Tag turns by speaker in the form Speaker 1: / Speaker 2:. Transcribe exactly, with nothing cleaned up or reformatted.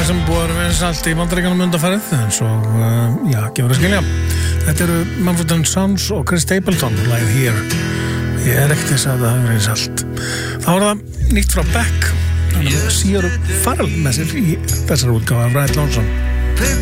Speaker 1: sem búið að vera vinsælt í Bandaríkjunum undanfarið eins og, uh, já, gefur að skilja. Þetta eru Mumford and Sons og Chris Stapleton, lagið Here. Ég er ekkert þess að það hefur vinsælt. Þá er það nýtt frá Beck, hann er Sierra Farrell með sér í þessar útgáfa af Ryan Lonesome.